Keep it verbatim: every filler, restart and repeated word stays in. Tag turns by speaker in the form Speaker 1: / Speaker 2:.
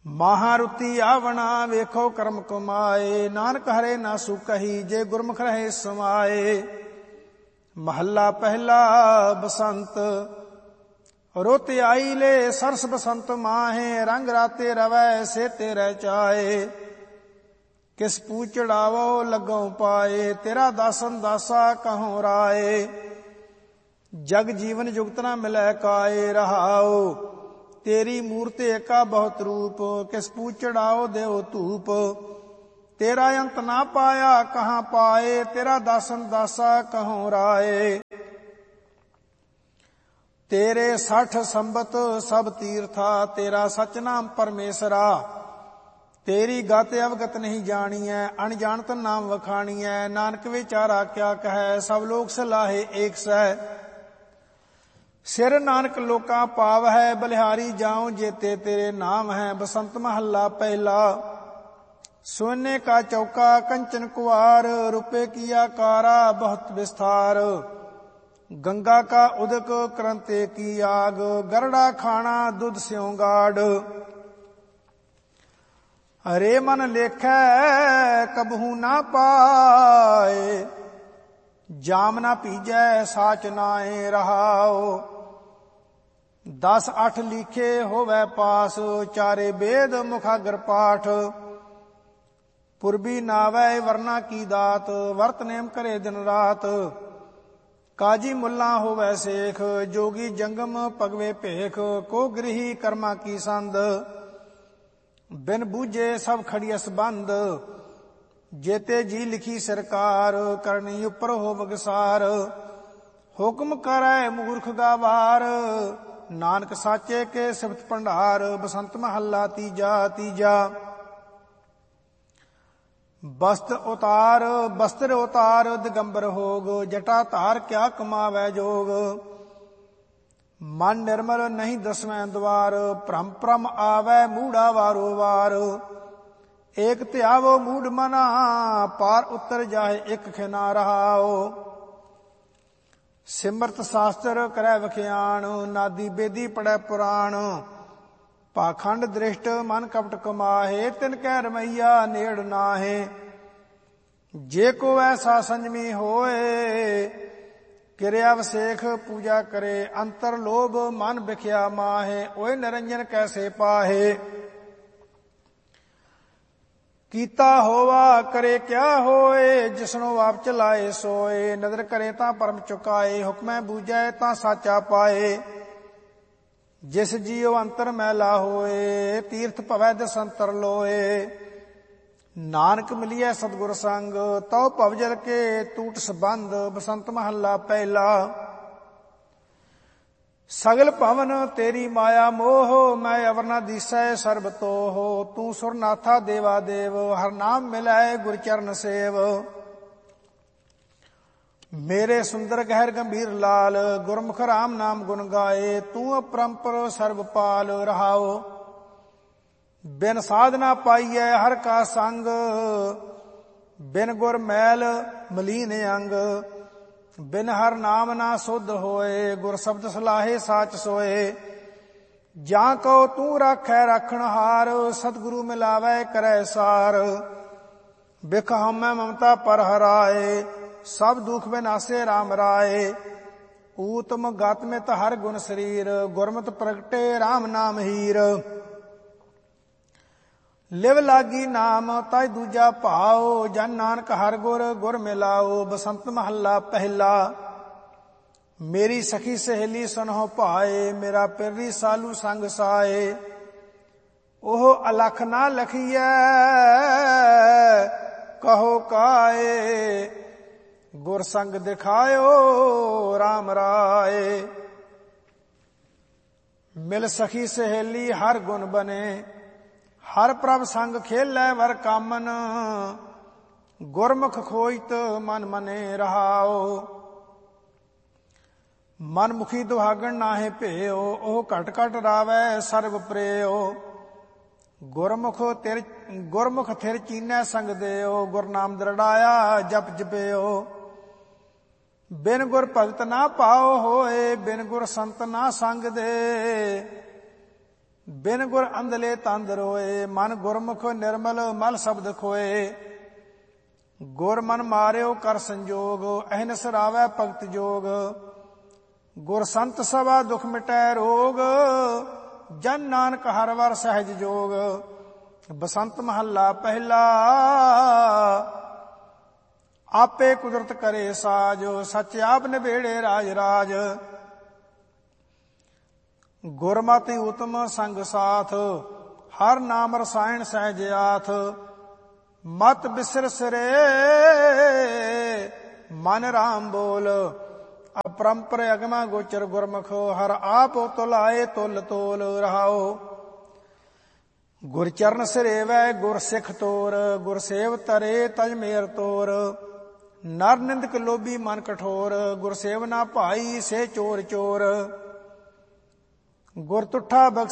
Speaker 1: ਮਹਾਰੁਤੀ ਆਵਣਾ ਵੇਖੋ ਕਰਮ ਕਮਾਏ, ਨਾਨਕ ਹਰੇ ਨਾ ਸੁਕਹੀ ਜੇ ਗੁਰਮੁਖ ਰਹੇ ਸਮਾਏ। ਮਹੱਲਾ ਪਹਿਲਾ ਬਸੰਤ। ਰੁੱਤ ਆਈ ਲੈ ਸਰਸ ਬਸੰਤ ਮਾਹੇ, ਰੰਗ ਰਾਤੇ ਰਵੈ ਸੇ ਤੇਰੇ ਚਾਏ। ਕਿਸ ਪੂ ਚੜਾਵੋ ਲੱਗੋਂ ਪਾਏ, ਤੇਰਾ ਦਾਸਨ ਦਾਸਾ ਕਹੋਂ ਰਾਏ। ਜਗ ਜੀਵਨ ਜੁਗਤ ਨਾ ਮਿਲੈ ਕਾਏ, ਰਹਾਓ ਤੇਰੀ ਮੂਰਤ ਏਕਾ ਬਹੁਤ ਰੂਪ। ਕਿਸ ਪੂ ਚੜਾਓ ਦਿਓ ਧੂਪ, ਤੇਰਾ ਅੰਤ ਨਾ ਪਾਇਆ ਕਹਾਂ ਪਾਏ। ਤੇਰਾ ਦਾਸਨ ਦਾਸਾ ਕਹੋਂ ਰਾਏ। ਤੇਰੇ ਸੱਠ ਸੰਬਤ ਸਭ ਤੀਰਥਾ, ਤੇਰਾ ਸਚ ਨਾਮ ਪਰਮੇਸ਼ਰਾ। ਤੇਰੀ ਗਤ ਅਵਗਤ ਨਹੀਂ ਜਾਣੀਐ, ਅਣਜਾਣਤ ਨਾਮ ਵਖਾਣੀਐ। ਨਾਨਕ ਵਿਚਾਰਾ ਕਿਆ ਕਹੈ, ਸਭ ਲੋਕ ਸਲਾਹੇ ਏਕ ਸਹਿ। ਸਿਰ ਨਾਨਕ ਲੋਕਾਂ ਪਾਵ ਹੈ, ਬਲਿਹਾਰੀ ਜਾਉ ਜੇਤੇ ਤੇਰੇ ਨਾਮ ਹੈ। ਬਸੰਤ ਮਹੱਲਾ ਪਹਿਲਾ। सोने का चौका कंचन कुआर, रुपए किया कारा बहुत विस्तार। गंगा का उदक करंते की आग, गरड़ा खाना दूध स्यों गाढ़। अरे मन लेखै कबहू ना पाए, जाम ना पीजै साच नाए रहाओ। दस अठ लिखे होवै पास, चारे वेद मुखागर पाठ। पुरबी नावै वरना की दात, वर्त नेम करे दिन रात। काजी मुल्ला होवै सेख, जोगी जंगम पगवे भेख। को गृही कर्मा की संद, बिन बूझे सब खड़ियस बंद। जेते जी लिखी सरकार, करनी उपर हो बगसार। हुक्म करै मूर्ख गावार, नानक साचे के सिफत भंडार। बसंत महला तीजा तीजा। बस्त्र उतार बस्त्र उतार दिगंबर होग, जटा धार क्या कमावै जोग। मन निर्मल नहीं दसवें द्वार, भ्रम भ्रम आवै मूढ़ा वारो वार। एक त्यावो मूढ़ मना, पार उतर जाए एक खिना रहाओ। सिमरत शास्त्र करै वखियाण, नादी बेदी पढ़ै पुराण। पाखंड दृष्ट मन कपट कमाहे, तिन कै रमैया नेड़ नाहे। जे को ऐसा संजमी होए, किरिया वसेख पूजा करे। अंतर लोभ मन बिख्या माहे, ओए निरंजन कैसे पाहे। कीता होवा करे क्या होए, जिसनो आप चलाए सोए। नदर करे तां परम चुकाए, हुक्मै बूझै तां साचा पाए। जिस जीव अंतर मैला होए, तीर्थ भवै दसंतर लोए। नानक मिलिए सतगुर संग, तो भवजल के टूट संबंध। बसंत महला पहला। सगल भवन तेरी माया मोह, मैं अवर न दिसै सर्ब तोह। तू सुरनाथा देवा देव, हर नाम मिलाए गुर चरण सेव। मेरे सुंदर गहर गंभीर लाल, गुरमुख राम नाम गुण गाए। तू अपरंपर सर्वपाल रहाओ। बिन साधना पाइयै हर का संग, बिन गुर मैल मलीन अंग। बिन हर नाम ना शुद्ध होए, गुर शब्द सलाहे साच सोए। जां को तू राखै राखणहार, सतगुरु मिलावै करै सार। बिख हमै ममता पर हराए, सब दुख विनाशे राम राय। ऊतम गात्मित हर गुण शरीर, गुरमत प्रगटे राम नाम हीर। लिव लागी नाम ताय दूजा भाओ, जन नानक हर गुर गुर मिलाओ। बसंत महला पहला। मेरी सखी सहेली सुनहो भाए, मेरा पिररी सालू संग साए। ओह अलख ना लखिए कहो काए, गुर संग दिखायो राम राय। मिल सखी सहेली हर गुण बने, हर प्रभ संग खेलै वर कामन। गुरमुख खोजत मन मने रहाओ। मन मुखी दुहागन नाहे भेओ, ओह घट घट रावै सर्व प्रेओ। गुरमुख तिर गुरमुख थिर चीनै संग देओ, गुर नाम दृढ़ाया जप जपेओ। बिन गुर भगत ना पाओ होए, बिन गुर संत ना संग दे। ਬਿਨ ਗੁਰ ਅੰਧਲੇ ਤੰਦ ਰੋਏ। ਮਨ ਗੁਰਮੁਖ ਨਿਰਮਲ ਮਲ ਸ਼ਬਦ ਖੋਏ। ਗੁਰ ਮਨ ਮਾਰਿਓ ਕਰ ਸੰਜੋਗ ਅਹਨਿਸ ਰਾਵੈ ਭਗਤ ਜੋਗ। ਗੁਰ ਸੰਤ ਸਭਾ ਦੁਖ ਮਿਟੈ ਰੋਗ ਜਨ ਨਾਨਕ ਹਰ ਵਰ ਸਹਿਜ ਜੋਗ। ਬਸੰਤ ਮਹੱਲਾ ਪਹਿਲਾ ਆਪੇ ਕੁਦਰਤ ਕਰੇ ਸਾਜ। ਸੱਚ ਆਪ ਨਿਬੇੜੇ ਰਾਜ ਰਾਜ। ਗੁਰਮਤਿ ਉਤਮ ਸੰਗ ਸਾਥ ਹਰ ਨਾਮ ਰਸਾਇਣ ਸਹਿਜ ਆਥ। ਮਤ ਬਿਸਰ ਸਿਰੇ ਮਨ ਰਾਮ ਬੋਲ। ਅਪਰੰਪਰ ਅਗਮਾ ਗੋਚਰ ਗੁਰਮੁਖ ਹਰ ਆਪ ਤੁਲ ਆਏ ਤੁਲ ਤੋਲ ਰਹਾਓ। ਗੁਰ ਚਰਨ ਸਿਰੇਵੈ ਗੁਰ ਸਿੱਖ ਤੋਰ। ਗੁਰ ਸੇਵ ਤਰੇ ਤਜ ਮੇਰ ਤੋਰ। ਨਰ ਨਿੰਦਕ ਲੋਭੀ ਮਨ ਕਠੋਰ। ਗੁਰ ਸੇਵ ਨਾ ਭਾਈ ਸੇ ਚੋਰ ਚੋਰ। ਗੁਰ ਤੁਠਾ ਬਖਸ਼